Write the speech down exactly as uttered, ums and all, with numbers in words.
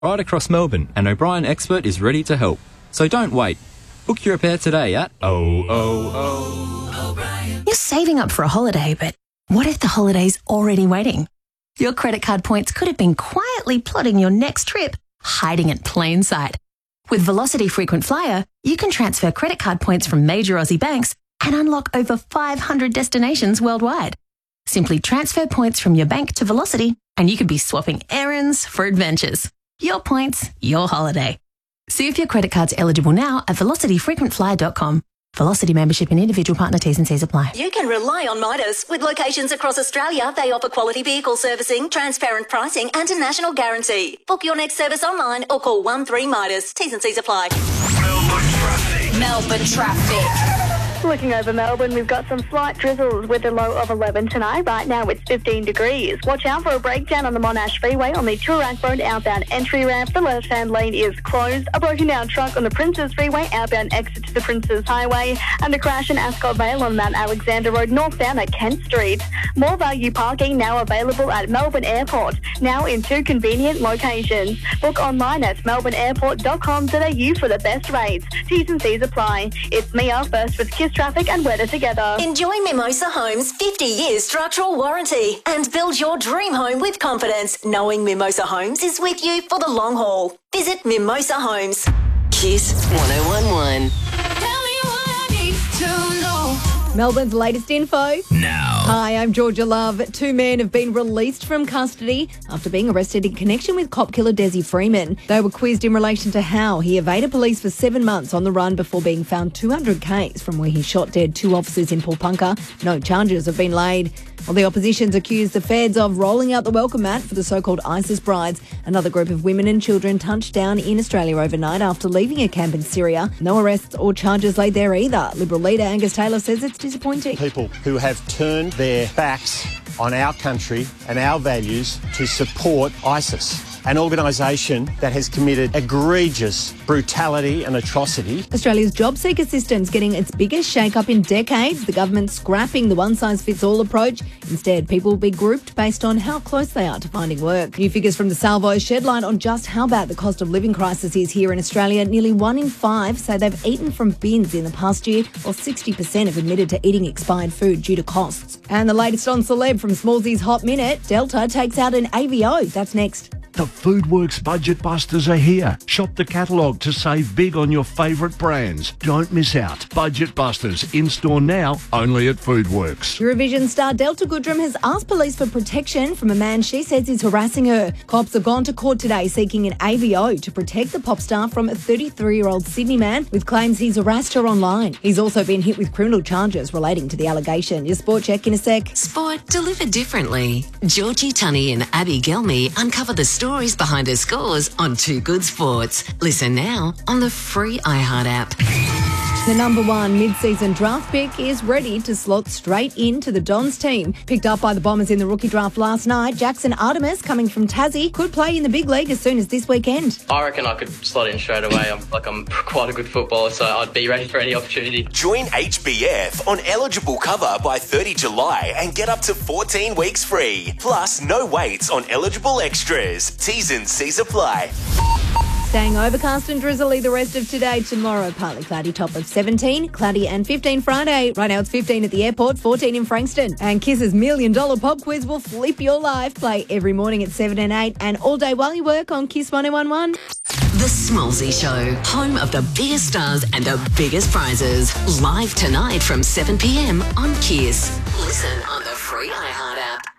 right across Melbourne, and O'Brien Expert is ready to help. So don't wait. Book your repair today at oh oh oh O'Brien. You're saving up for a holiday, but what if the holiday's already waiting? Your credit card points could have been quietly plotting your next trip, hiding in plain sight. With Velocity Frequent Flyer, you can transfer credit card points from major Aussie banks and unlock over five hundred destinations worldwide. Simply transfer points from your bank to Velocity and you could be swapping errands for adventures. Your points, your holiday. See if your credit card's eligible now at velocity frequent flyer dot com. Velocity membership and individual partner T's and C's apply. You can rely on Midas. With locations across Australia, they offer quality vehicle servicing, transparent pricing and a national guarantee. Book your next service online or call one three Midas. T's and C's apply. Melbourne traffic. Melbourne traffic. Looking over Melbourne, we've got some slight drizzles with a low of eleven tonight. Right now it's fifteen degrees. Watch out for a breakdown on the Monash Freeway on the Toorak Road outbound entry ramp. The left-hand lane is closed. A broken down truck on the Princes Freeway outbound exit to the Princes Highway. And a crash in Ascot Vale on Mount Alexander Road northbound at Kent Street. More value parking now available at Melbourne Airport, now in two convenient locations. Book online at melbourne airport dot com dot a u for the best rates. T's and C's apply. It's Mia first with Kiss Traffic and Weather Together. Enjoy Mimosa Homes' fifty years structural warranty and build your dream home with confidence, knowing Mimosa Homes is with you for the long haul. Visit Mimosa Homes. Kiss one oh one one. Tell me what I need to know. Melbourne's latest info. Now. Hi, I'm Georgia Love. Two men have been released from custody after being arrested in connection with cop killer Desi Freeman. They were quizzed in relation to how he evaded police for seven months on the run before being found two hundred kays from where he shot dead two officers in Pulpunka. No charges have been laid. Well, the opposition's accused the feds of rolling out the welcome mat for the so-called ISIS brides. Another group of women and children touched down in Australia overnight after leaving a camp in Syria. No arrests or charges laid there either. Liberal leader Angus Taylor says it's disappointing. People who have turned their backs on our country and our values to support ISIS, an organisation that has committed egregious brutality and atrocity. Australia's job seeker system's getting its biggest shake-up in decades. The government's scrapping the one-size-fits-all approach. Instead, people will be grouped based on how close they are to finding work. New figures from the Salvo shed light on just how bad the cost of living crisis is here in Australia. Nearly one in five say they've eaten from bins in the past year, while sixty percent have admitted to eating expired food due to costs. And the latest on Celeb from Smallsy's Hot Minute, Delta takes out an A V O. That's next. The Foodworks Budget Busters are here. Shop the catalogue to save big on your favourite brands. Don't miss out. Budget Busters in-store now, only at Foodworks. Eurovision star Delta Goodrem has asked police for protection from a man she says is harassing her. Cops have gone to court today seeking an A V O to protect the pop star from a thirty-three-year-old Sydney man with claims he's harassed her online. He's also been hit with criminal charges relating to the allegation. Your sport check in a sec. Sport delivered differently. Georgie Tunney and Abby Gelmy uncover the stories behind her scores on Two Good Sports. Listen now on the free iHeart app. The number one mid-season draft pick is ready to slot straight into the Dons team. Picked up by the Bombers in the rookie draft last night, Jackson Artemis, coming from Tassie, could play in the big league as soon as this weekend. I reckon I could slot in straight away. I'm like I'm quite a good footballer, so I'd be ready for any opportunity. Join H B F on eligible cover by thirty July and get up to fourteen weeks free. Plus, no waits on eligible extras. T's and C's apply. Staying overcast and drizzly the rest of today. Tomorrow, partly cloudy, top of seventeen. Cloudy and fifteen Friday. Right now it's fifteen at the airport, fourteen in Frankston. And Kiss's Million Dollar Pop Quiz will flip your life. Play every morning at seven and eight and all day while you work on Kiss one oh one one. The Smallsy Show, home of the biggest stars and the biggest prizes. Live tonight from seven p m on Kiss. Listen on the free iHeart app.